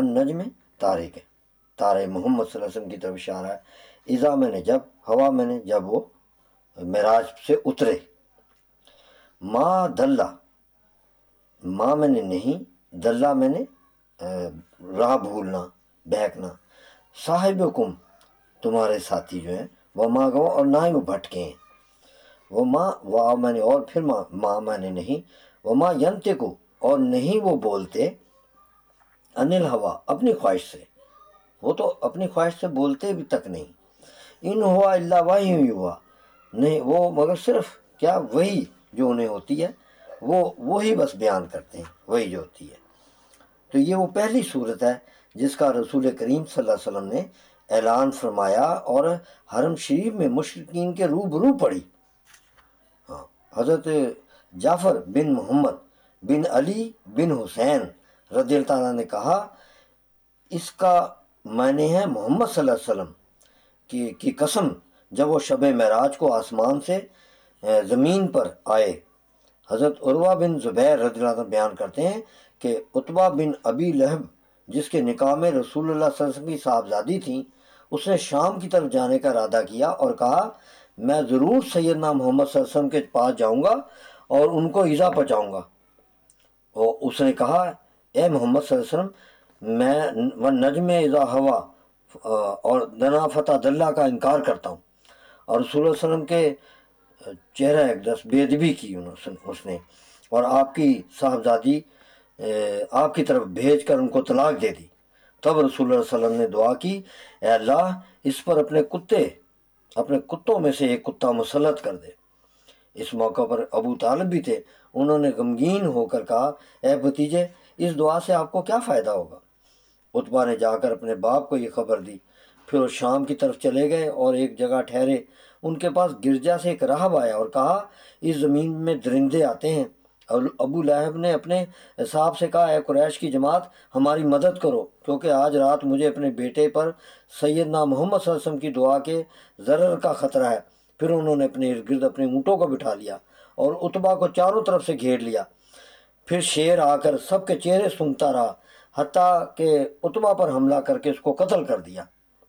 والنجم تارے کے، تارے محمد صلی اللہ علیہ وسلم کی طرف اشارہ ہے. اذا میں نے جب، ہوا میں نے جب وہ معراج سے اترے. ما دلہ، ما میں نے نہیں، دلہ میں نے راہ بھولنا، بہکنا. صاحبکم تمہارے ساتھی جو ہیں، وما گو اور نہ ہی وہ بھٹکے ہیں. وما وا میں نے اور پھر ما میں نے نہیں، وما ینطقو اور نہیں وہ بولتے، عن الہوا اپنی خواہش سے، وہ تو اپنی خواہش سے بولتے بھی تک نہیں. ان ہوا الا وحی یوحی، نہیں وہ مگر صرف کیا وہی جو انہیں ہوتی ہے وہی بس بیان کرتے ہیں، وہی جو ہوتی ہے. تو یہ وہ پہلی صورت ہے جس کا رسول کریم صلی اللہ علیہ وسلم نے اعلان فرمایا اور حرم شریف میں مشرکین کے روبرو پڑھی. ہاں، حضرت جعفر بن محمد بن علی بن حسین رضی اللہ تعالیٰ نے کہا اس کا معنی ہے محمد صلی اللہ علیہ وسلم کی قسم جب وہ شب معراج کو آسمان سے زمین پر آئے. حضرت عروہ بن زبیر رضی اللہ عنہ بیان کرتے ہیں کہ عتبہ بن ابی لہب جس کے نکاح میں رسول اللہ صلی اللہ علیہ وسلم کی صاحبزادی تھیں، اس نے شام کی طرف جانے کا ارادہ کیا اور کہا میں ضرور سیدنا محمد صلی اللہ علیہ وسلم کے پاس جاؤں گا اور ان کو ایذا پہنچاؤں گا. اور اس نے کہا اے محمد صلی اللہ علیہ وسلم میں والنجم اذا ہوا اور دنا فتح دلہ کا انکار کرتا ہوں. اور رسول اللہ صلی اللہ علیہ وسلم کے چہرہ اقدس بے ادبی کی اس نے، اور آپ کی صاحبزادی آپ کی طرف بھیج کر ان کو طلاق دے دی. تب رسول اللہ صلی اللہ علیہ وسلم نے دعا کی اے اللہ اس پر اپنے کتوں میں سے ایک کتا مسلط کر دے. اس موقع پر ابو طالب بھی تھے، انہوں نے غمگین ہو کر کہا اے بھتیجے اس دعا سے آپ کو کیا فائدہ ہوگا. عتبہ نے جا کر اپنے باپ کو یہ خبر دی. پھر وہ شام کی طرف چلے گئے اور ایک جگہ ٹھہرے. ان کے پاس گرجا سے ایک راہب آیا اور کہا اس زمین میں درندے آتے ہیں. اور ابو لہب نے اپنے صاحب سے کہا اے قریش کی جماعت ہماری مدد کرو کیونکہ آج رات مجھے اپنے بیٹے پر سیدنا محمد صلی اللہ علیہ وسلم کی دعا کے ضرر کا خطرہ ہے. پھر انہوں نے اپنے ارد گرد اپنے اونٹوں کو بٹھا لیا اور عتبہ کو چاروں طرف سے گھیر لیا. پھر شیر آ کر سب کے چہرے سونگھتا رہا حتیٰ کہ عتبہ پر حملہ کر کے اس کو قتل کر دیا.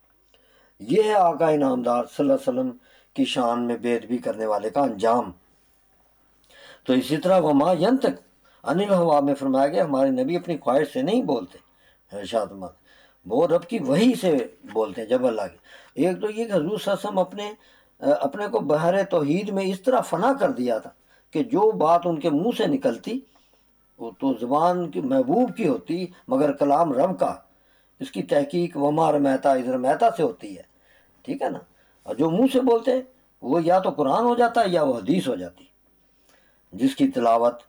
یہ ہے آقا انعامدار صلی اللہ علیہ وسلم کی شان میں بے ادبی کرنے والے کا انجام. تو اسی طرح وما ینطق عن الہوا میں فرمایا گیا ہمارے نبی اپنی خواہش سے نہیں بولتے، ارشاد وہ رب کی وحی سے بولتے ہیں جب اللہ کی. ایک تو یہ کہ حضور صلی اللہ علیہ وسلم اپنے کو بحر توحید میں اس طرح فنا کر دیا تھا کہ جو بات ان کے منہ سے نکلتی وہ تو زبان کی محبوب کی ہوتی مگر کلام رب کا، اس کی تحقیق وما رمیتا اذ رمیتا سے ہوتی ہے، ٹھیک ہے نا. اور جو منہ سے بولتے ہیں وہ یا تو قرآن ہو جاتا ہے یا وہ حدیث ہو جاتی. جس کی تلاوت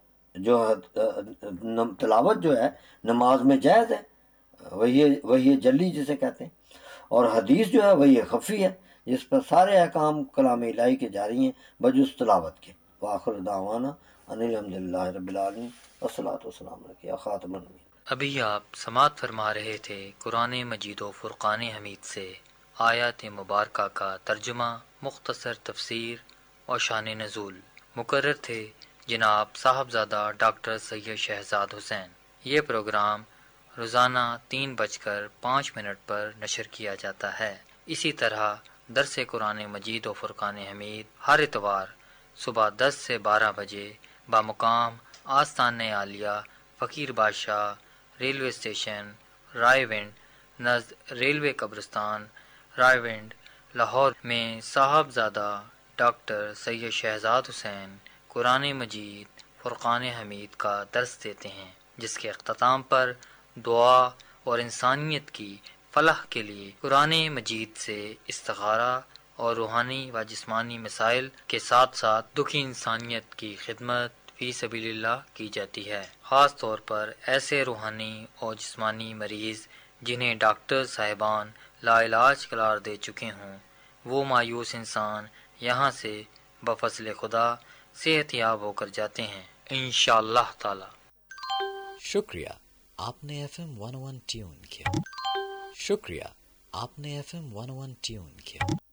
جو ہے نماز میں جائز ہے، وہی جلی جسے کہتے ہیں، اور حدیث جو ہے وہی خفی ہے جس پر سارے احکام کلام الہی کے جاری ہیں بجز تلاوت کے. وآخر دعوانا ان الحمد للہ رب العالمین والصلاۃ والسلام علیہ خاتم النبیین. ابھی آپ سماعت فرما رہے تھے قرآن مجید و فرقان حمید سے آیات مبارکہ کا ترجمہ، مختصر تفسیر اور شان نزول. مقرر تھے جناب صاحبزادہ ڈاکٹر سید شہزاد حسین. یہ پروگرام روزانہ 3:05 پر نشر کیا جاتا ہے. اسی طرح درس قرآن مجید و فرقان حمید ہر اتوار صبح 10 سے 12 بجے بمقام آستان عالیہ فقیر بادشاہ ریلوے اسٹیشن رائے ونڈ نزد ریلوے قبرستان رائے ونڈ لاہور میں صاحبزادہ ڈاکٹر سید شہزاد حسین قرآن مجید فرقان حمید کا درس دیتے ہیں، جس کے اختتام پر دعا اور انسانیت کی فلاح کے لیے قرآن مجید سے استخارہ اور روحانی و جسمانی مسائل کے ساتھ ساتھ دکھی انسانیت کی خدمت فی سبیل اللہ کی جاتی ہے. خاص طور پر ایسے روحانی اور جسمانی مریض جنہیں ڈاکٹر صاحبان لا علاج قرار دے چکے ہوں، وہ مایوس انسان یہاں سے بفضل خدا صحت یاب ہو کر جاتے ہیں انشاءاللہ تعالی. شکریہ آپ نے FM 101 ٹیون کیا. شکریہ آپ نے FM 101 ٹیون کیا.